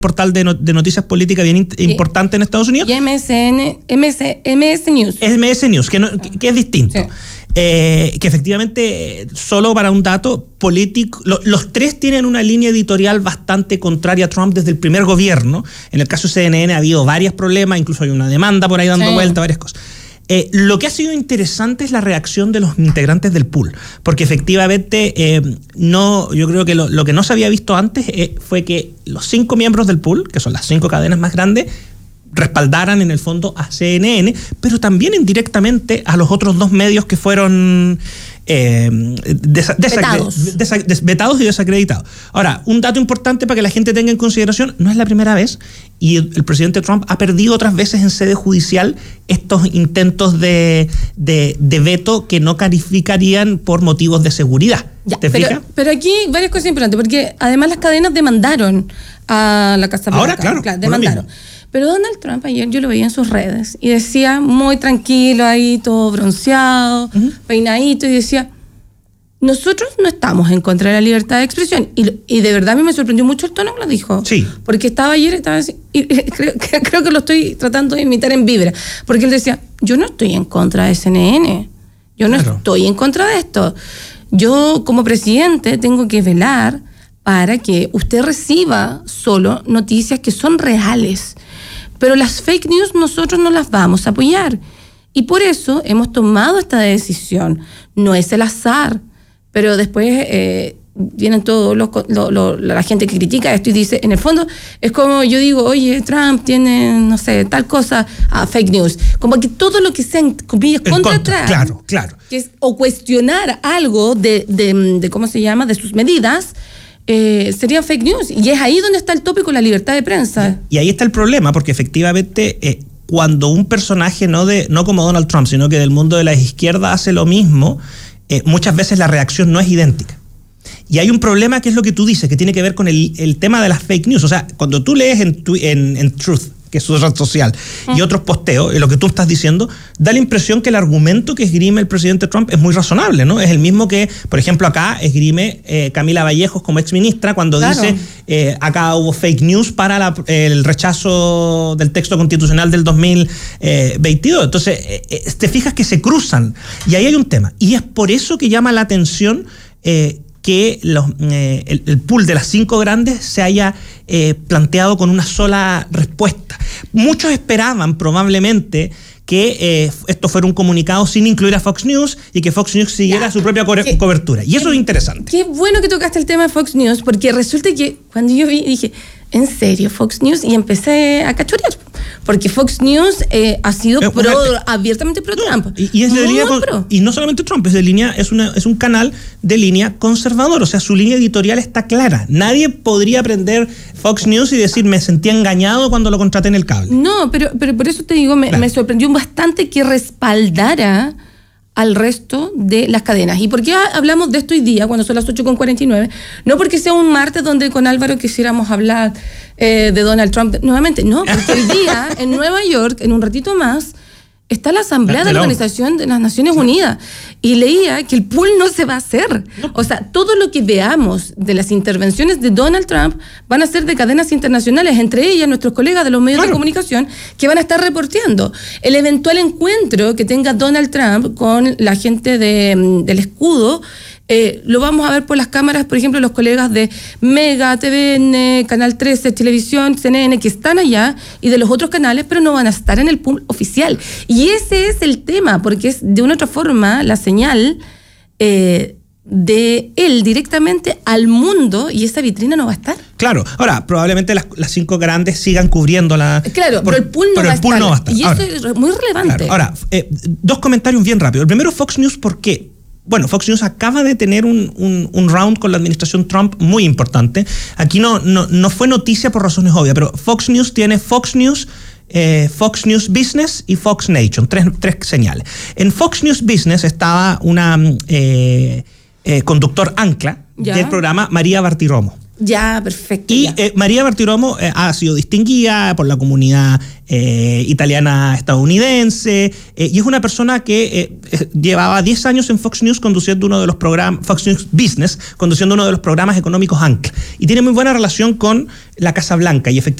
portal de noticias políticas bien importante en Estados Unidos. Y MS News. MS News, que es distinto. Sí. Que efectivamente, solo para un dato político, los tres tienen una línea editorial bastante contraria a Trump desde el primer gobierno. En el caso de CNN ha habido varios problemas, incluso hay una demanda por ahí dando vuelta, varias cosas. Lo que ha sido interesante es la reacción de los integrantes del pool, porque efectivamente yo creo que lo que no se había visto antes fue que los 5 miembros del pool, que son las 5 cadenas más grandes, respaldaran en el fondo a CNN, pero también indirectamente a los otros 2 medios que fueron vetados y desacreditados. Ahora, un dato importante para que la gente tenga en consideración, no es la primera vez, y el presidente Trump ha perdido otras veces en sede judicial estos intentos de veto que no calificarían por motivos de seguridad. ¿Te fijas? Pero aquí varias cosas importantes, porque además las cadenas demandaron a la Casa Blanca. Ahora, claro, demandaron. Pero Donald Trump ayer yo lo veía en sus redes y decía muy tranquilo ahí, todo bronceado, peinadito, y decía, nosotros no estamos en contra de la libertad de expresión. Y de verdad a mí me sorprendió mucho el tono que lo dijo. Sí. Porque estaba así, y creo que lo estoy tratando de imitar en vibra. Porque él decía, yo no estoy en contra de CNN, yo no estoy en contra de esto. Yo como presidente tengo que velar para que usted reciba solo noticias que son reales. Pero las fake news nosotros no las vamos a apoyar. Y por eso hemos tomado esta decisión. No es el azar. Pero después vienen todos la gente que critica esto y dice, en el fondo, es como yo digo, oye, Trump tiene, no sé, tal cosa, fake news. Como que todo lo que sea, comillas, contra Trump. Claro. Que es, o cuestionar algo de ¿cómo se llama?, de sus medidas, sería fake news. Y es ahí donde está el tópico, la libertad de prensa. Y ahí está el problema, porque efectivamente cuando un personaje no como Donald Trump, sino que del mundo de la izquierda hace lo mismo, muchas veces la reacción no es idéntica. Y hay un problema que es lo que tú dices, que tiene que ver con el tema de las fake news. O sea, cuando tú lees en Truth, que es su red social, y otros posteos, lo que tú estás diciendo, da la impresión que el argumento que esgrime el presidente Trump es muy razonable, ¿no? Es el mismo que, por ejemplo, acá esgrime Camila Vallejos como exministra cuando dice acá hubo fake news para el rechazo del texto constitucional del 2022. Entonces, te fijas que se cruzan, y ahí hay un tema. Y es por eso que llama la atención que el pool de las 5 grandes se haya planteado con una sola respuesta. Muchos esperaban probablemente que esto fuera un comunicado sin incluir a Fox News y que Fox News siguiera su propia cobertura. Y eso es interesante. Qué bueno que tocaste el tema de Fox News, porque resulta que cuando yo vi, dije, ¿en serio Fox News? Y empecé a cachorear, porque Fox News ha sido abiertamente pro-Trump. Y es de línea y no solamente Trump, es un canal de línea conservador, o sea, su línea editorial está clara. Nadie podría prender Fox News y decir, me sentí engañado cuando lo contraté en el cable. No, pero por eso te digo, me sorprendió bastante que respaldara al resto de las cadenas. ¿Y por qué hablamos de esto hoy día, cuando son las 8:49? No porque sea un martes donde con Álvaro quisiéramos hablar de Donald Trump nuevamente, no, porque hoy día en Nueva York, en un ratito más, está la Asamblea de la Organización de las Naciones Unidas. Y leía que el pool no se va a hacer. O sea, todo lo que veamos de las intervenciones de Donald Trump van a ser de cadenas internacionales, entre ellas nuestros colegas de los medios de comunicación que van a estar reporteando. El eventual encuentro que tenga Donald Trump con la gente del escudo, lo vamos a ver por las cámaras, por ejemplo, los colegas de Mega, TVN, Canal 13, Televisión, CNN, que están allá, y de los otros canales, pero no van a estar en el pool oficial. Y ese es el tema, porque es de una otra forma la señal de él directamente al mundo, y esa vitrina no va a estar. Claro, ahora, probablemente las 5 grandes sigan cubriéndola. Claro, pero el pool no va a estar. Y eso es muy relevante. Claro. Ahora, 2 comentarios bien rápidos. El primero, Fox News, ¿por qué? Bueno, Fox News acaba de tener un round con la administración Trump muy importante. Aquí no fue noticia por razones obvias, pero Fox News tiene Fox News Business y Fox Nation, tres señales. En Fox News Business estaba una conductor ancla del programa, María Bartiromo. Ya, perfecto. Y María Bartiromo ha sido distinguida por la comunidad italiana estadounidense, y es una persona que llevaba 10 años en Fox News conduciendo uno de los programas, Fox News Business, conduciendo uno de los programas económicos Ancla, y tiene muy buena relación con la Casa Blanca, y efectivamente